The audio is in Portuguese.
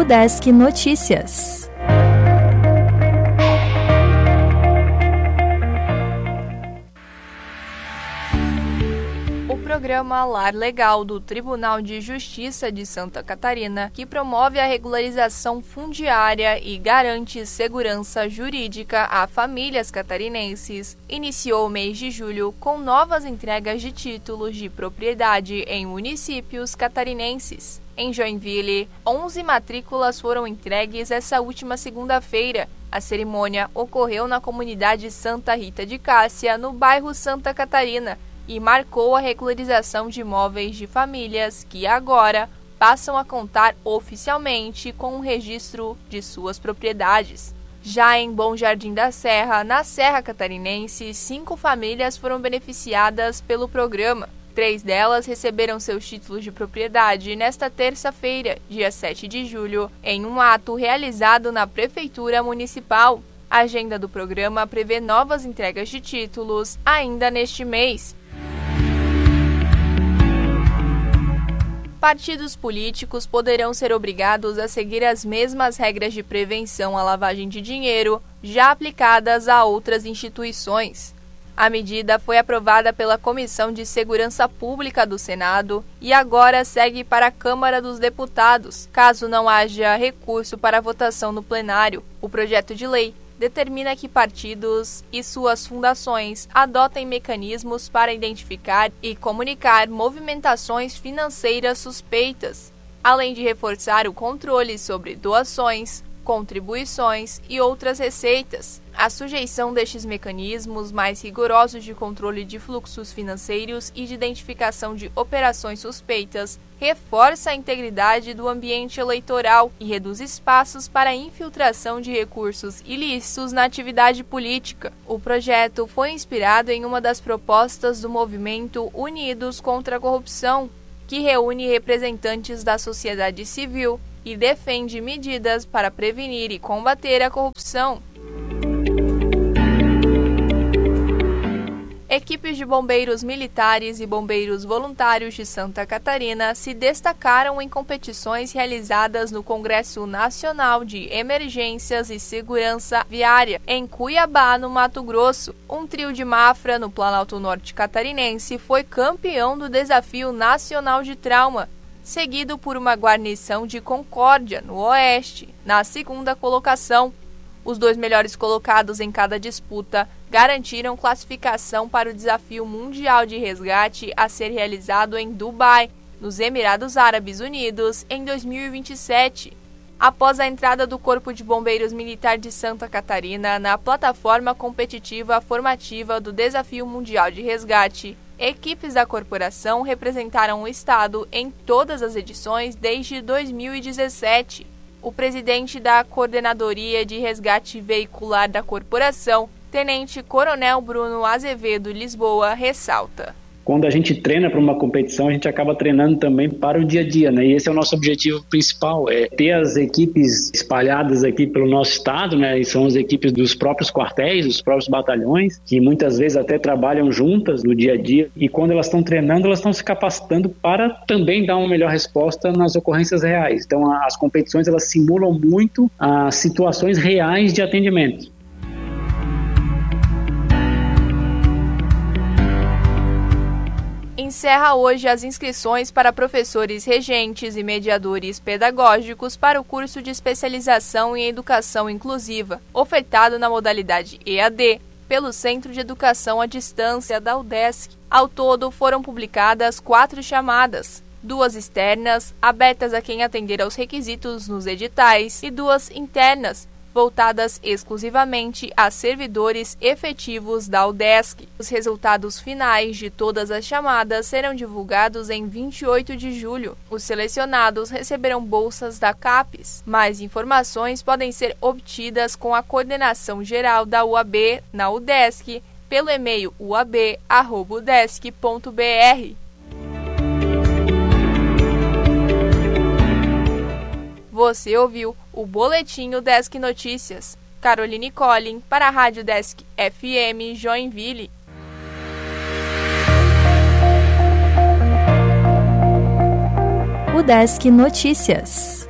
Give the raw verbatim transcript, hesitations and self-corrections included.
Udesc Notícias. O programa Lar Legal do Tribunal de Justiça de Santa Catarina, que promove a regularização fundiária e garante segurança jurídica a famílias catarinenses, iniciou o mês de julho com novas entregas de títulos de propriedade em municípios catarinenses. Em Joinville, onze matrículas foram entregues essa última segunda-feira. A cerimônia ocorreu na comunidade Santa Rita de Cássia, no bairro Santa Catarina, e marcou a regularização de imóveis de famílias que agora passam a contar oficialmente com o registro de suas propriedades. Já em Bom Jardim da Serra, na Serra Catarinense, cinco famílias foram beneficiadas pelo programa. Três delas receberam seus títulos de propriedade nesta terça-feira, dia sete de julho, em um ato realizado na Prefeitura Municipal. A agenda do programa prevê novas entregas de títulos ainda neste mês. Partidos políticos poderão ser obrigados a seguir as mesmas regras de prevenção à lavagem de dinheiro já aplicadas a outras instituições. A medida foi aprovada pela Comissão de Segurança Pública do Senado e agora segue para a Câmara dos Deputados, caso não haja recurso para votação no plenário. O projeto de lei determina que partidos e suas fundações adotem mecanismos para identificar e comunicar movimentações financeiras suspeitas, além de reforçar o controle sobre doações, contribuições e outras receitas. A sujeição destes mecanismos mais rigorosos de controle de fluxos financeiros e de identificação de operações suspeitas reforça a integridade do ambiente eleitoral e reduz espaços para a infiltração de recursos ilícitos na atividade política. O projeto foi inspirado em uma das propostas do movimento Unidos contra a Corrupção, que reúne representantes da sociedade civil e defende medidas para prevenir e combater a corrupção. Equipes de bombeiros militares e bombeiros voluntários de Santa Catarina se destacaram em competições realizadas no Congresso Nacional de Emergências e Segurança Viária, em Cuiabá, no Mato Grosso. Um trio de Mafra, no Planalto Norte Catarinense, foi campeão do Desafio Nacional de Trauma, seguido por uma guarnição de Concórdia, no Oeste, na segunda colocação. Os dois melhores colocados em cada disputa garantiram classificação para o Desafio Mundial de Resgate a ser realizado em Dubai, nos Emirados Árabes Unidos, em dois mil e vinte e sete. Após a entrada do Corpo de Bombeiros Militar de Santa Catarina na plataforma competitiva formativa do Desafio Mundial de Resgate, equipes da corporação representaram o Estado em todas as edições desde dois mil e dezessete. O presidente da Coordenadoria de Resgate Veicular da corporação, Tenente Coronel Bruno Azevedo Lisboa, ressalta: quando a gente treina para uma competição, a gente acaba treinando também para o dia a dia, né? E esse é o nosso objetivo principal, é ter as equipes espalhadas aqui pelo nosso estado, né? E são as equipes dos próprios quartéis, dos próprios batalhões, que muitas vezes até trabalham juntas no dia a dia. E quando elas estão treinando, elas estão se capacitando para também dar uma melhor resposta nas ocorrências reais. Então, as competições, elas simulam muito as situações reais de atendimento. Encerra hoje as inscrições para professores regentes e mediadores pedagógicos para o curso de especialização em educação inclusiva, ofertado na modalidade E A D, pelo Centro de Educação à Distância da Udesc. Ao todo, foram publicadas quatro chamadas, duas externas, abertas a quem atender aos requisitos nos editais, e duas internas, voltadas exclusivamente a servidores efetivos da Udesc. Os resultados finais de todas as chamadas serão divulgados em vinte e oito de julho. Os selecionados receberão bolsas da CAPES. Mais informações podem ser obtidas com a coordenação geral da U A B na Udesc pelo e-mail u a b arroba udesc ponto b r. Você ouviu o Boletim Udesc Notícias. Caroline Collin para a Rádio Udesc F M Joinville. Udesc Notícias.